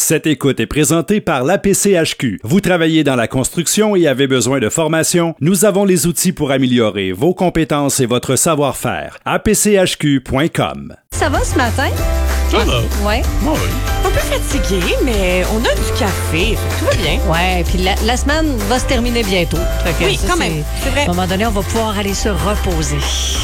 Cette écoute est présentée par l'APCHQ. Vous travaillez dans la construction et avez besoin de formation? Nous avons les outils pour améliorer vos compétences et votre savoir-faire. apchq.com. Ça va ce matin? Ça va. Ouais. Oui. Un peu fatigué, mais on a du café. Tout va bien. Ouais, puis la semaine va se terminer bientôt. Fait que Oui, ça, quand même. C'est vrai. À un moment donné, on va pouvoir aller se reposer.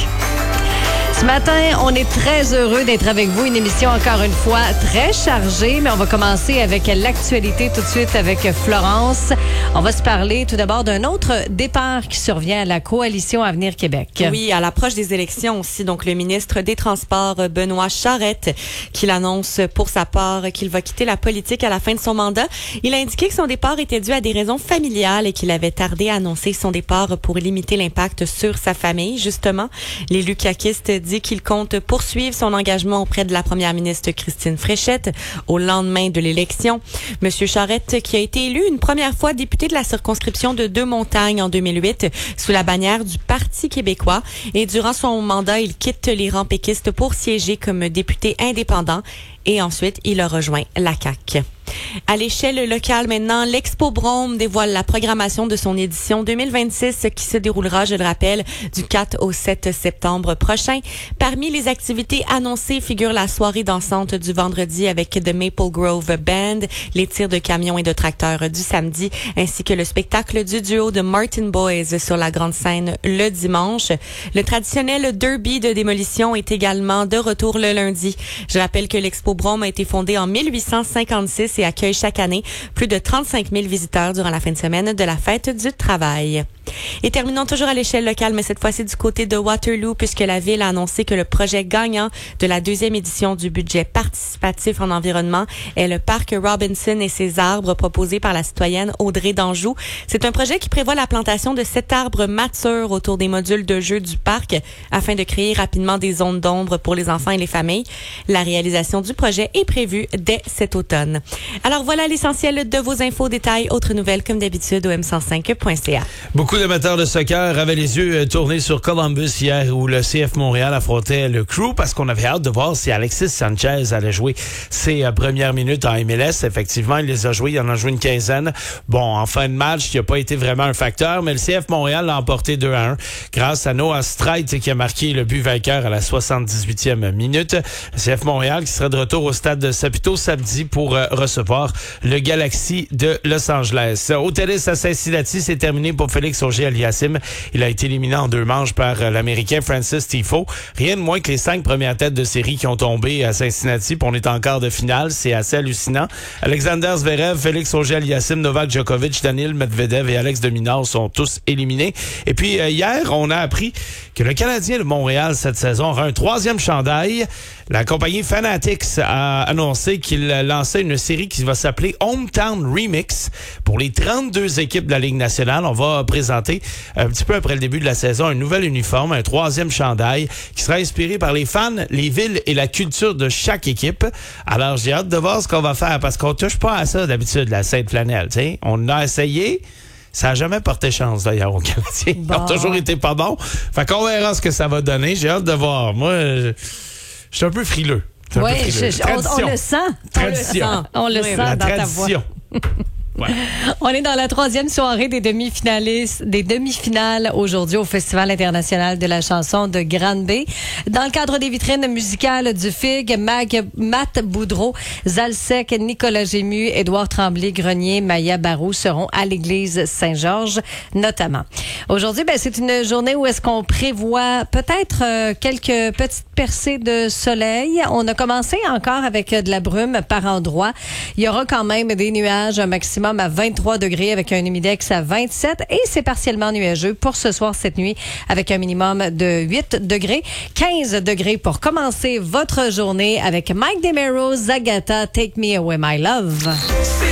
Ce matin, on est très heureux d'être avec vous. Une émission, encore une fois, très chargée, mais on va commencer avec l'actualité tout de suite avec Florence. On va se parler tout d'abord d'un autre départ qui survient à la Coalition Avenir Québec. Oui, à l'approche des élections aussi. Donc, le ministre des Transports, Benoît Charette, qui l'annonce pour sa part qu'il va quitter la politique à la fin de son mandat. Il a indiqué que son départ était dû à des raisons familiales et qu'il avait tardé à annoncer son départ pour limiter l'impact sur sa famille. Justement, l'élu caquiste dit qu'il compte poursuivre son engagement auprès de la première ministre Christine Fréchette au lendemain de l'élection. Monsieur Charette, qui a été élu une première fois député de la circonscription de Deux-Montagnes en 2008 sous la bannière du Parti québécois, et durant son mandat, il quitte les rangs péquistes pour siéger comme député indépendant et ensuite il a rejoint la CAQ. À l'échelle locale maintenant, l'Expo Brome dévoile la programmation de son édition 2026 qui se déroulera, je le rappelle, du 4 au 7 septembre prochain. Parmi les activités annoncées figure la soirée dansante du vendredi avec The Maple Grove Band, les tirs de camions et de tracteurs du samedi, ainsi que le spectacle du duo de Martin Boys sur la grande scène le dimanche. Le traditionnel derby de démolition est également de retour le lundi. Je rappelle que l'Expo Brome a été fondée en 1856 et accueille chaque année plus de 35 000 visiteurs durant la fin de semaine de la fête du travail. Et terminons toujours à l'échelle locale, mais cette fois-ci du côté de Waterloo, puisque la ville a annoncé que le projet gagnant de la deuxième édition du budget participatif en environnement est le parc Robinson et ses arbres proposé par la citoyenne Audrey d'Anjou. C'est un projet qui prévoit la plantation de 7 arbres matures autour des modules de jeu du parc afin de créer rapidement des zones d'ombre pour les enfants et les familles. La réalisation du projet est prévue dès cet automne. Alors voilà l'essentiel de vos infos, détails, autres nouvelles comme d'habitude au m105.ca. Beaucoup d'amateurs de soccer avaient les yeux tournés sur Columbus hier où le CF Montréal affrontait le Crew parce qu'on avait hâte de voir si Alexis Sanchez allait jouer ses premières minutes en MLS. Effectivement, il les a joués, il en a joué une quinzaine. Bon, en fin de match, il n'a pas été vraiment un facteur, mais le CF Montréal l'a emporté 2-1 grâce à Noah Streit qui a marqué le but vainqueur à la 78e minute. Le CF Montréal qui sera de retour au stade de Saputo samedi pour recevoir le Galaxy de Los Angeles. Au tennis à Cincinnati, c'est terminé pour Félix Auger-Aliassime. Il a été éliminé en 2 manches par l'Américain Francis Tiafoe. Rien de moins que les 5 premières têtes de série qui ont tombé à Cincinnati, puis on est en quart de finale. C'est assez hallucinant. Alexander Zverev, Félix Auger-Aliassime, Novak Djokovic, Daniil Medvedev et Alex de Minaur sont tous éliminés. Et puis hier, on a appris que le Canadien de Montréal cette saison aura un 3e chandail. La compagnie Fanatics a annoncé qu'il lançait une série qui va s'appeler Hometown Remix pour les 32 équipes de la Ligue nationale. On va présenter un petit peu après le début de la saison un nouvel uniforme, un 3e chandail qui sera inspiré par les fans, les villes et la culture de chaque équipe. Alors j'ai hâte de voir ce qu'on va faire parce qu'on touche pas à ça d'habitude, la Sainte-Flanelle. T'sais. On a essayé. Ça n'a jamais porté chance, d'ailleurs, aux Canadiens. Ils ont toujours été pas bons. Fait qu'on verra ce que ça va donner. J'ai hâte de voir. Moi, je suis un peu frileux. Oui, on le sent. Tradition. On le sent la dans tradition. ta voix. Ouais. On est dans la 3e soirée des demi-finales aujourd'hui au Festival international de la chanson de Granby. Dans le cadre des vitrines musicales du FIG, Matt Boudreau, Zalsec, Nicolas Gému, Édouard Tremblay-Grenier, Maya Barou seront à l'église Saint-Georges, notamment. Aujourd'hui, c'est une journée où est-ce qu'on prévoit peut-être quelques petites percées de soleil. On a commencé encore avec de la brume par endroits. Il y aura quand même des nuages, un maximum à 23 degrés avec un humidex à 27 et c'est partiellement nuageux pour ce soir, cette nuit, avec un minimum de 8 degrés. 15 degrés pour commencer votre journée avec Mike DeMero, Zagata, Take Me Away My Love.